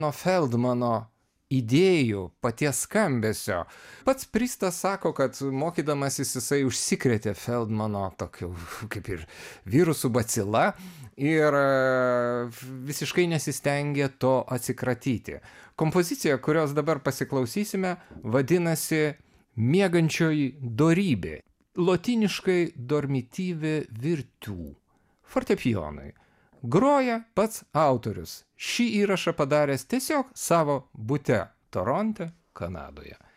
nuo Feldmano idėjų, paties skambesio. Pats Pristas sako, kad mokydamasis jisai užsikrėtė Feldmano tokiu kaip ir virusų bacila ir visiškai nesistengė to atsikratyti. Kompozicija, kurios dabar pasiklausysime, vadinasi Miegančioji dorybė. Lotyniškai dormityvi virtù. Fortepijonui. Groja pats autorius. Šį įrašą padaręs tiesiog savo bute Toronte, Kanadoje.